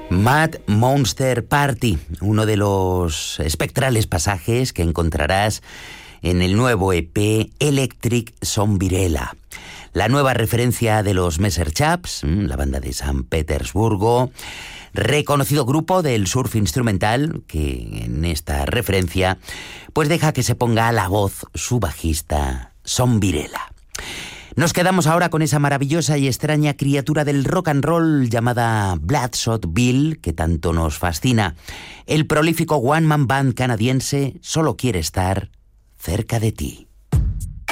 Mad Monster Party, uno de los espectrales pasajes que encontrarás en el nuevo EP Electric Zombirella. La nueva referencia de los Messerchaps, la banda de San Petersburgo, reconocido grupo del surf instrumental, que en esta referencia pues deja que se ponga a la voz su bajista Zombirella. Nos quedamos ahora con esa maravillosa y extraña criatura del rock and roll llamada Bloodshot Bill, que tanto nos fascina. El prolífico one-man band canadiense solo quiere estar cerca de ti.